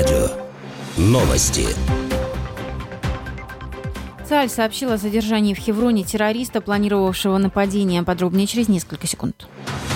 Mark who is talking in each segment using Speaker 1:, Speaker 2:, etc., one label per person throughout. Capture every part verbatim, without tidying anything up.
Speaker 1: Радио. Новости.
Speaker 2: Цааль сообщил о задержании в Хевроне террориста, планировавшего нападение. Подробнее через несколько секунд.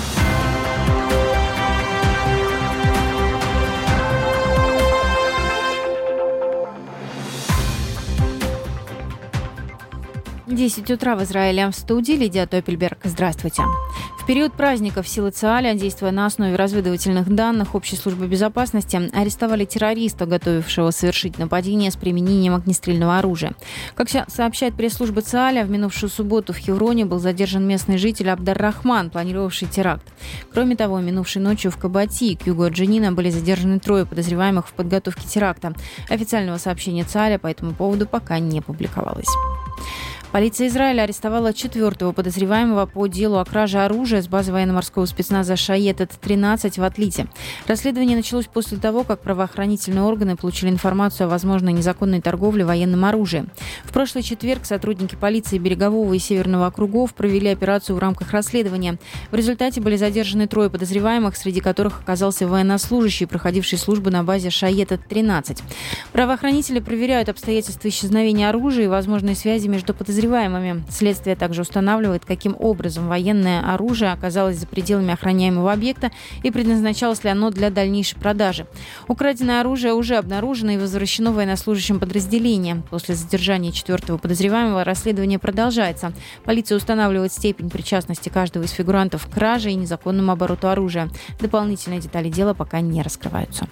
Speaker 2: десять утра в Израиле. В студии Лидия Топельберг. Здравствуйте. В период праздников силы Цааля, действуя на основе разведывательных данных Общей службы безопасности, арестовали террориста, готовившего совершить нападение с применением огнестрельного оружия. Как сообщает пресс-служба Цааля, в минувшую субботу в Хевроне был задержан местный житель Абдар-Рахман, планировавший теракт. Кроме того, минувшей ночью в Кабати, к югу от Дженина, были задержаны трое подозреваемых в подготовке теракта. Официального сообщения Цааля по этому поводу пока не публиковалось. Полиция Израиля арестовала четвертого подозреваемого по делу о краже оружия с базы военно-морского спецназа Шайетет тринадцать в Атлите. Расследование началось после того, как правоохранительные органы получили информацию о возможной незаконной торговле военным оружием. В прошлый четверг сотрудники полиции Берегового и Северного округов провели операцию в рамках расследования. В результате были задержаны трое подозреваемых, среди которых оказался военнослужащий, проходивший службу на базе Шайетет тринадцать. Правоохранители проверяют обстоятельства исчезновения оружия и возможные связи между подозреваемыми. Следствие также устанавливает, каким образом военное оружие оказалось за пределами охраняемого объекта и предназначалось ли оно для дальнейшей продажи. Украденное оружие уже обнаружено и возвращено военнослужащим подразделения. После задержания четвертого подозреваемого расследование продолжается. Полиция устанавливает степень причастности каждого из фигурантов к краже и незаконному обороту оружия. Дополнительные детали дела пока не раскрываются.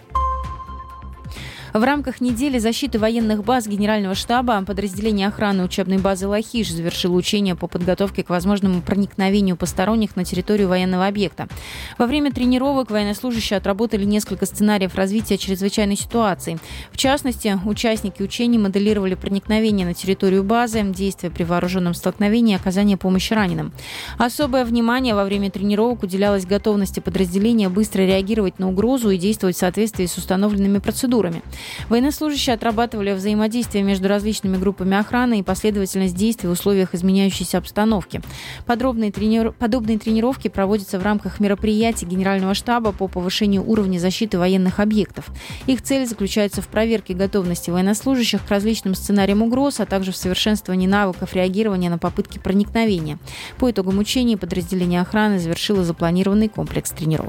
Speaker 2: В рамках недели защиты военных баз Генерального штаба подразделение охраны учебной базы «Лахиш» завершило учения по подготовке к возможному проникновению посторонних на территорию военного объекта. Во время тренировок военнослужащие отработали несколько сценариев развития чрезвычайной ситуации. В частности, участники учений моделировали проникновение на территорию базы, действия при вооруженном столкновении и оказание помощи раненым. Особое внимание во время тренировок уделялось готовности подразделения быстро реагировать на угрозу и действовать в соответствии с установленными процедурами. Военнослужащие отрабатывали взаимодействие между различными группами охраны и последовательность действий в условиях изменяющейся обстановки. Подробные трени... Подобные тренировки проводятся в рамках мероприятий Генерального штаба по повышению уровня защиты военных объектов. Их цель заключается в проверке готовности военнослужащих к различным сценариям угроз, а также в совершенствовании навыков реагирования на попытки проникновения. По итогам учений подразделение охраны завершило запланированный комплекс тренировок.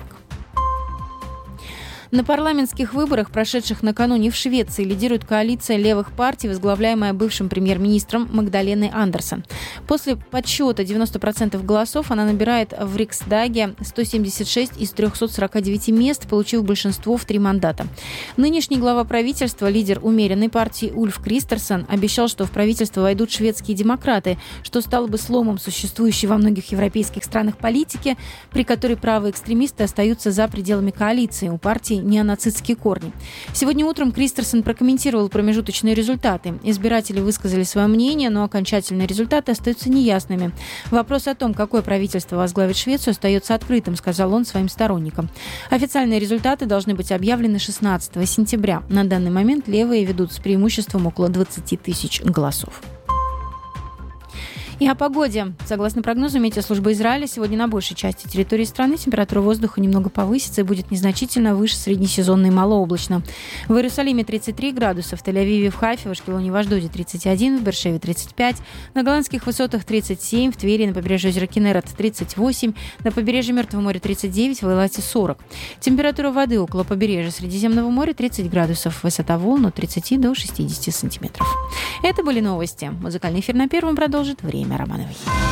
Speaker 2: На парламентских выборах, прошедших накануне в Швеции, лидирует коалиция левых партий, возглавляемая бывшим премьер-министром Магдаленой Андерсон. После подсчета девяносто процентов голосов она набирает в Риксдаге сто семьдесят шесть из трехсот сорока девяти мест, получив большинство в три мандата. Нынешний глава правительства, лидер умеренной партии Ульф Кристерсон, обещал, что в правительство войдут шведские демократы, что стало бы сломом существующей во многих европейских странах политики, при которой правые экстремисты остаются за пределами коалиции. У партии неонацистские корни. Сегодня утром Кристерсон прокомментировал промежуточные результаты. Избиратели высказали свое мнение, но окончательные результаты остаются неясными. Вопрос о том, какое правительство возглавит Швецию, остается открытым, сказал он своим сторонникам. Официальные результаты должны быть объявлены шестнадцатого сентября. На данный момент левые ведут с преимуществом около двадцати тысяч голосов. И о погоде. Согласно прогнозу метеослужбы Израиля, сегодня на большей части территории страны температура воздуха немного повысится и будет незначительно выше среднесезонной, малооблачно. В Иерусалиме тридцать три градуса, в Тель-Авиве, в Хайфе, в Ашкелоне, в Ашдоде тридцать один, в Беэр-Шеве тридцать пять, на Голландских высотах тридцать семь, в Твери, на побережье озера Кинерет тридцать восемь, на побережье Мертвого моря тридцать девять, в Эйлате сорок. Температура воды около побережья Средиземного моря тридцать градусов, высота волн от тридцати до шестидесяти сантиметров. Это были новости. Музыкальный эфир на Первом продолжит время Романовой.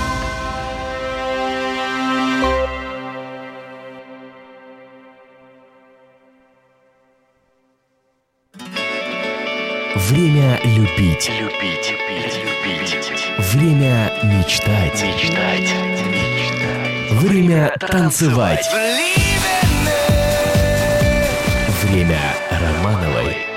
Speaker 1: Время любить. Любить. Любить. Время мечтать. Мечтать. Мечтать. Время танцевать. Время Романовой.